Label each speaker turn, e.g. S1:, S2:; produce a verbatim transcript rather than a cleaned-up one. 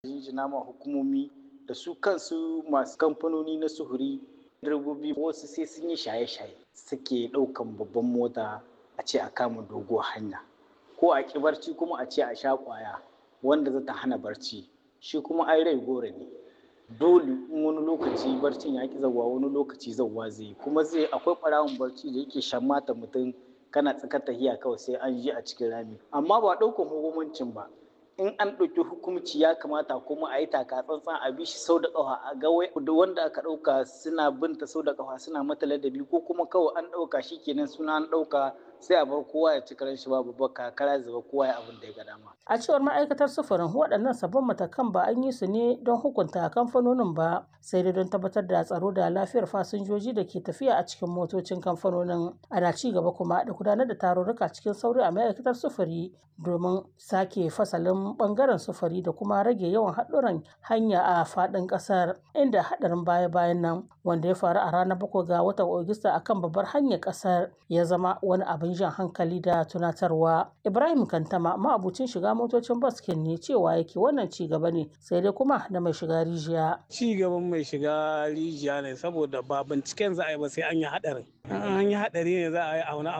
S1: jinjina ma hukumomi da su kansu masu kamfanoni na sufuri. Direbobi wasu sai sun yi shaye-shaye suke ɗaukan babban mota a ce a kama doguwar hanya, ko a ƙi barci kuma a ce a sha ƙwaya wanda za ta hana barci, shi kuma ai rai goro ne. Dole in wani lokaci barcin ya ƙi zauwa wani lokaci zauwa zai yi, kuma zai akwai ɓarawon barci da yake shammata mutum kana tsakar tahiya kawai sai an je a cikin rami. Amma ba ɗaukan hukuncin ba, in an ɗauki hukunci ya kamata kuma a yi taka tsantsan a bi shi sau da ƙafa a ga wanda aka ɗauka suna binta sau da ƙafa suna mata ladabi, ko kuma kawai an ɗauka shi kenan suna an ɗauka sai a bar kowa ya ci karen shi babu baka kara zuba kowa ya abin da ya ga dama.
S2: A cewar ma'aikatar sufurin waɗannan sabbin matakan ba an yi su ne don hukunta kamfanonin ba, sai dai don tabbatar da tsaro da lafiyar fasinjoji da ke tafiya a cikin motocin kamfanonin. Ana ci gaba kuma da gudanar da tarurruka cikin sauri a ma'aikatar sufuri domin sake fasalin bangaren sufuri da kuma rage yawan haɗuran hanya a faɗin ƙasar, inda haɗarin baya-bayan nan wanda ya faru a ranar bakwai ga watan Agusta akan babbar hanyar ƙasar ya zama wani abin jan hankali da tunatarwa. Ibrahim Kantama ma'abucin shiga motocin bas ne cewa yake wannan ci gaba ne sai dai kuma da mai shiga rijiya.
S3: Ci gaban mai shiga rijiya ne saboda ba binciken za a yi ba sai an yi haɗarin. An yi haɗari ne za a yi auna